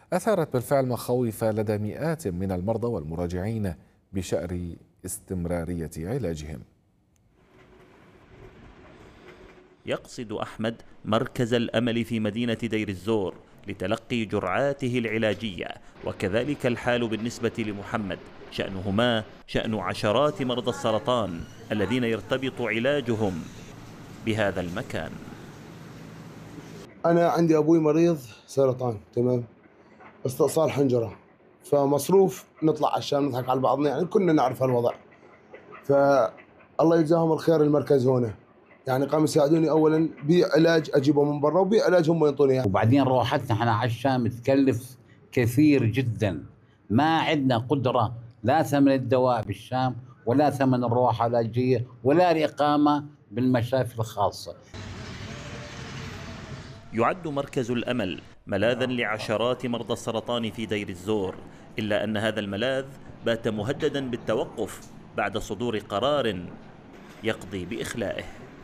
أثارت بالفعل مخاوف لدى مئات من المرضى والمراجعين بشأن استمرارية علاجهم. يقصد أحمد مركز الأمل في مدينة دير الزور لتلقي جرعاته العلاجية، وكذلك الحال بالنسبة لمحمد، شأنهما شأن عشرات مرضى السرطان الذين يرتبط علاجهم بهذا المكان. أنا عندي أبوي مريض سرطان، تمام، استئصال حنجرة، فمصروف نطلع على الشام نضحك على بعضنا، يعني كنا نعرف هالوضع. فالله يجزاهم الخير المركز هنا، يعني قاموا يساعدوني أولا بعلاج أجيبه من برا وبعلاج هم ينطوني إياه. وبعدين روحتنا احنا على الشام تكلف كثير جدا، ما عندنا قدرة لا ثمن الدواء بالشام ولا ثمن الروحة العلاجية ولا الإقامة بالمشافي الخاصة. يعد مركز الأمل ملاذا لعشرات مرضى السرطان في دير الزور، إلا أن هذا الملاذ بات مهددا بالتوقف بعد صدور قرار يقضي بإخلائه.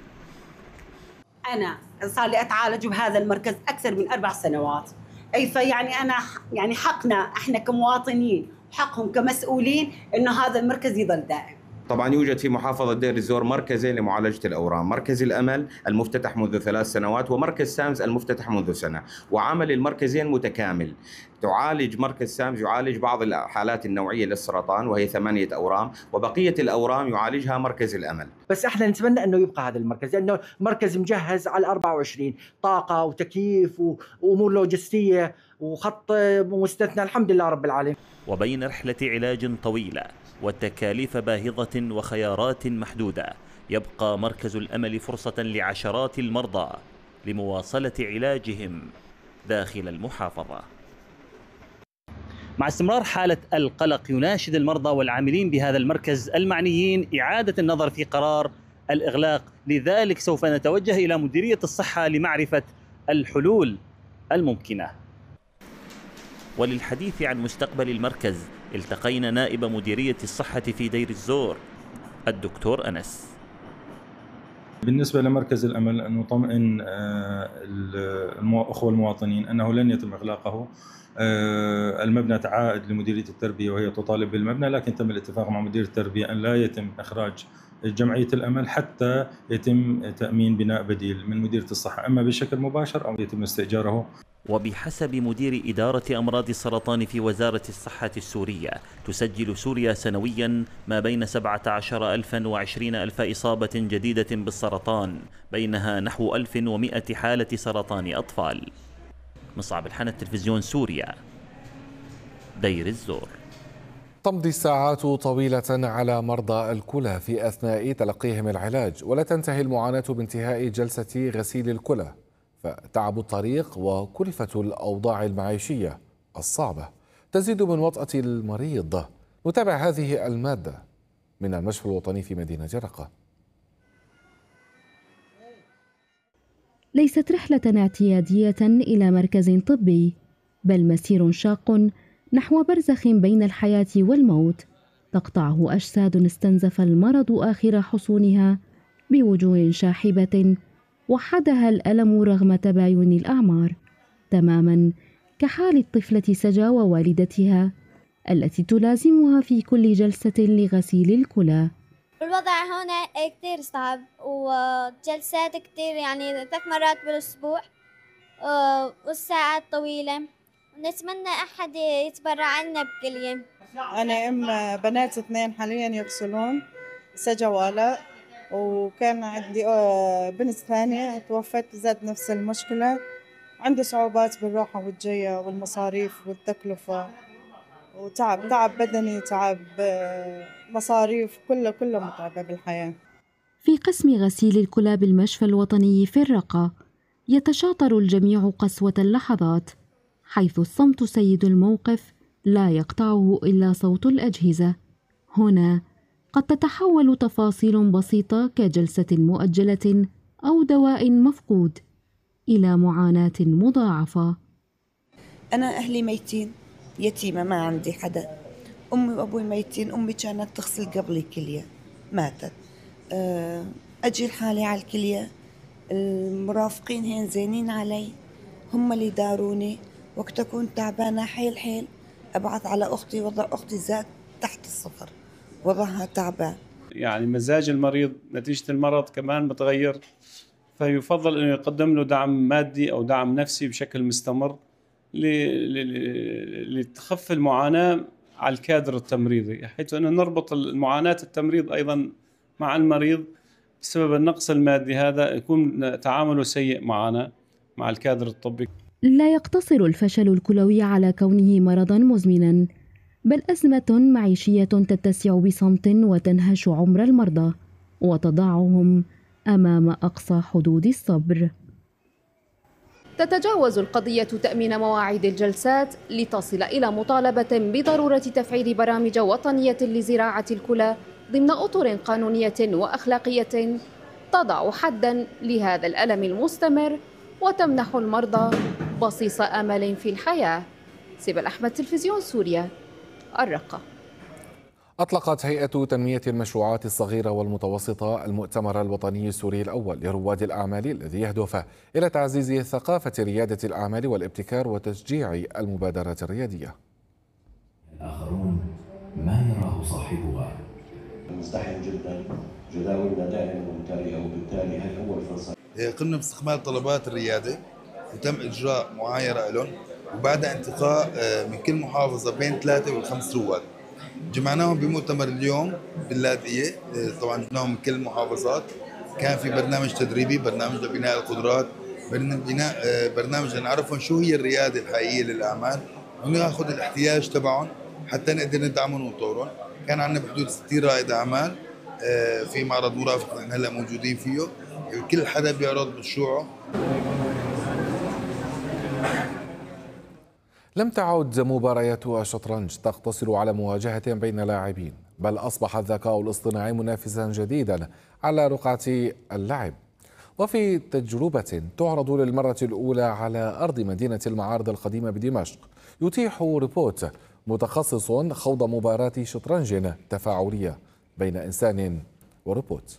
أنا صار لي أتعالج بهذا المركز أكثر من 4 سنوات، أي فيعني أنا يعني حقنا إحنا كمواطنين وحقهم كمسؤولين إنه هذا المركز يظل دائم. طبعا يوجد في محافظة دير الزور مركزين لمعالجة الأورام، مركز الأمل المفتتح منذ 3 سنوات ومركز سامز المفتتح منذ سنة، وعمل المركزين متكامل. تعالج مركز سامز يعالج بعض الحالات النوعية للسرطان وهي 8 أورام، وبقية الأورام يعالجها مركز الأمل. بس احنا نتمنى انه يبقى هذا المركز، لانه مركز مجهز على 24 طاقة وتكييف وامور لوجستية وخط مستثنى، الحمد لله رب العالمين. وبين رحلة علاج طويلة وتكاليف باهظة وخيارات محدودة، يبقى مركز الأمل فرصة لعشرات المرضى لمواصلة علاجهم داخل المحافظة. مع استمرار حالة القلق، يناشد المرضى والعاملين بهذا المركز المعنيين إعادة النظر في قرار الإغلاق، لذلك سوف نتوجه إلى مديرية الصحة لمعرفة الحلول الممكنة. وللحديث عن مستقبل المركز التقينا نائب مديرية الصحة في دير الزور الدكتور أنس. بالنسبة لمركز الأمل أن نطمئن الأخوة المواطنين أنه لن يتم إغلاقه. المبنى تعائد لمديرية التربية وهي تطالب بالمبنى، لكن تم الاتفاق مع مدير التربية أن لا يتم إخراج جمعية الأمل حتى يتم تأمين بناء بديل من مديرية الصحة، أما بشكل مباشر أو يتم استئجاره. وبحسب مدير إدارة أمراض السرطان في وزارة الصحة السورية، تسجل سوريا سنويا ما بين 17,000 و20,000 إصابة جديدة بالسرطان، بينها نحو 1100 حالة سرطان أطفال. مصعب الحنة، تلفزيون سوريا، دير الزور. تمضي الساعات طويلة على مرضى الكلى في أثناء تلقيهم العلاج، ولا تنتهي المعاناة بانتهاء جلسة غسيل الكلى، فتعب الطريق وكلفة الأوضاع المعيشية الصعبة تزيد من وطأة المريض. نتابع هذه المادة من المشفى الوطني في مدينة رقة. ليست رحلة اعتيادية إلى مركز طبي، بل مسير شاق نحو برزخ بين الحياة والموت تقطعه أجساد استنزف المرض آخر حصونها بوجوه شاحبة وحدها الألم رغم تباين الأعمار، تماما كحال الطفلة سجا ووالدتها التي تلازمها في كل جلسة لغسيل الكلى. الوضع هنا كتير صعب وجلسات كتير، يعني 3 مرات بالأسبوع والساعات طويلة. نتمنى أحد يتبرع عنا بكلية. أنا أم بنات 2 حاليا يغسلون، سجا وآلاء، وكان عندي بنت ثانية توفت زاد نفس المشكلة. عندي صعوبات بالروحة والجاية والمصاريف والتكلفة وتعب بدني، تعب مصاريف، كله متعبة بالحياة. في قسم غسيل الكلى بالمشفى الوطني في الرقة يتشاطر الجميع قسوة اللحظات، حيث الصمت سيد الموقف لا يقطعه إلا صوت الأجهزة. هنا قد تتحول تفاصيل بسيطة كجلسة مؤجلة أو دواء مفقود إلى معاناة مضاعفة. أنا أهلي ميتين، يتيمة، ما عندي حدا. أمي وأبوي ميتين، أمي كانت تغسل قبلي كلية، ماتت. أجي لحالي على الكلية، المرافقين هين زينين علي، هم اللي داروني وقت أكون تعبانة حيل حيل أبعث على أختي، وضع أختي زاد تحت الصفر، وضعها تعبان. يعني مزاج المريض نتيجة المرض كمان متغير، فيفضل أنه يقدم له دعم مادي أو دعم نفسي بشكل مستمر لتخفف المعاناة على الكادر التمريضي، حيث أنه نربط المعاناة التمريض أيضا مع المريض بسبب النقص المادي، هذا يكون تعامله سيء معنا مع الكادر الطبي. لا يقتصر الفشل الكلوي على كونه مرضا مزمنا، بل أزمة معيشية تتسع بصمت وتنهش عمر المرضى وتضعهم أمام أقصى حدود الصبر. تتجاوز القضية تأمين مواعيد الجلسات لتصل إلى مطالبة بضرورة تفعيل برامج وطنية لزراعة الكلى ضمن أطر قانونية وأخلاقية تضع حداً لهذا الألم المستمر وتمنح المرضى بصيص أمل في الحياة. سبل أحمد، تلفزيون سوريا، الرقة. أطلقت هيئة تنمية المشروعات الصغيرة والمتوسطة المؤتمر الوطني السوري الأول لرواد الأعمال، الذي يهدف إلى تعزيز ثقافة ريادة الأعمال والابتكار وتشجيع المبادرات الريادية. الآخرون ما يراه صاحبها مزدحم جدا، جداولنا دائما ممتلئة، وبالتالي هي أول فرصة. قمنا باستكمال طلبات الريادة وتم إجراء معايرة لهم، وبعد انتقاء من كل محافظة بين 3 و5 رواد. جمعناهم بمؤتمر اليوم باللاذقية، طبعا جبناهم من كل المحافظات. كان في برنامج تدريبي، برنامج لبناء القدرات، برنامج لنعرفهم شو هي الريادة الحقيقية للأعمال وناخذ الاحتياج تبعهم حتى نقدر ندعمهم ونطورهم. كان عندنا بحدود 60 رائد أعمال في معرض مرافق نحن هلا موجودين فيه، كل حدا بيعرض مشروعه. لم تعد مباريات الشطرنج تقتصر على مواجهة بين لاعبين، بل أصبح الذكاء الاصطناعي منافسا جديدا على رقعة اللعب. وفي تجربة تعرض للمرة الأولى على أرض مدينة المعارض القديمة بدمشق، يتيح روبوت متخصص خوض مباراة شطرنج تفاعلية بين إنسان وروبوت.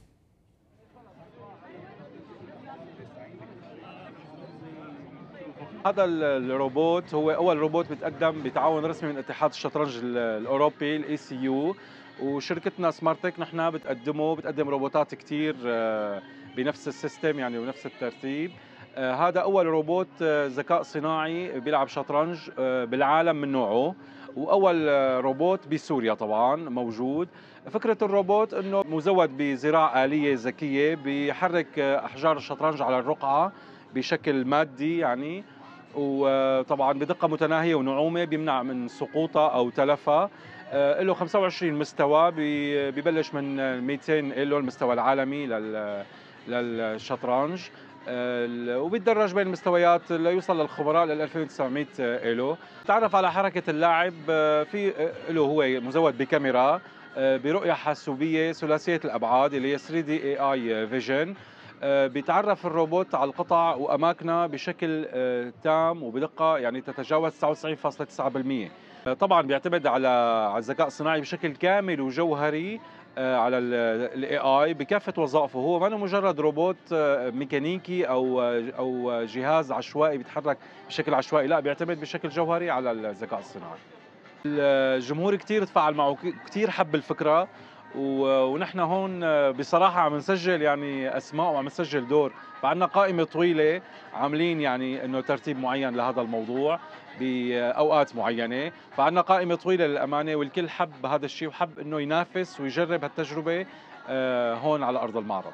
هذا الروبوت هو أول روبوت بتقدم بتعاون رسمي من اتحاد الشطرنج الأوروبي الACU، وشركتنا سمارتك نحن بتقدم روبوتات كتير بنفس السيستم يعني ونفس الترتيب. هذا أول روبوت ذكاء صناعي بيلعب شطرنج بالعالم من نوعه، وأول روبوت بسوريا طبعا موجود. فكرة الروبوت أنه مزود بذراع آلية ذكية بيحرك أحجار الشطرنج على الرقعة بشكل مادي يعني، وطبعا بدقة متناهية ونعومة، بيمنع من سقوطها أو تلفها. له 25 مستوى، ببلش من 200 له المستوى العالمي للشطرنج، وبيتدرج بين المستويات ليوصل للخبراء لل 2900 له. تعرف على حركة اللاعب، في له هو مزود بكاميرا برؤية حاسوبية ثلاثية الأبعاد اللي هي 3D AI Vision. بيتعرف الروبوت على القطع وأماكنها بشكل تام وبدقة يعني تتجاوز 99.9%. طبعا بيعتمد على الذكاء الصناعي بشكل كامل وجوهري على الاي اي بكافه وظائفه. هو ما مجرد روبوت ميكانيكي او جهاز عشوائي بيتحرك بشكل عشوائي، لا، بيعتمد بشكل جوهري على الذكاء الصناعي. الجمهور كثير تفاعل معه، كثير حب الفكره، ونحن هون بصراحه عم نسجل يعني اسماء وعم نسجل دور، فعندنا قائمه طويله عاملين يعني انه ترتيب معين لهذا الموضوع باوقات معينه، فعندنا قائمه طويله للامانه، والكل حب هذا الشيء وحب انه ينافس ويجرب هالتجربه هون على ارض المعرض.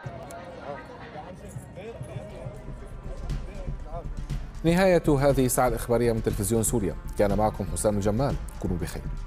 نهايه هذه الساعه الاخباريه من تلفزيون سوريا، كان معكم حسام الجمال، كونوا بخير.